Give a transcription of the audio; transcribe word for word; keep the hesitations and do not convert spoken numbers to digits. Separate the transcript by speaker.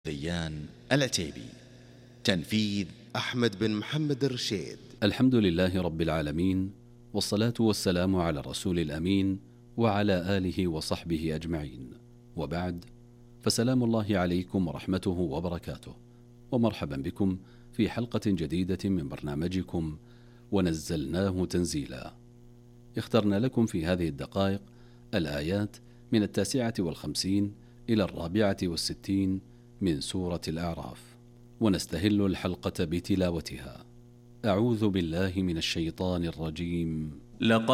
Speaker 1: ذيان العتيبي. تنفيذ
Speaker 2: أحمد بن محمد الرشيد.
Speaker 3: الحمد لله رب العالمين، والصلاة والسلام على الرسول الأمين وعلى آله وصحبه أجمعين، وبعد، فسلام الله عليكم ورحمته وبركاته، ومرحبا بكم في حلقة جديدة من برنامجكم ونزلناه تنزيلا. اخترنا لكم في هذه الدقائق الآيات من التاسعة والخمسين إلى الرابعة والستين من سورة الأعراف، ونستهل الحلقة بتلاوتها. أعوذ بالله من الشيطان الرجيم.
Speaker 4: لقد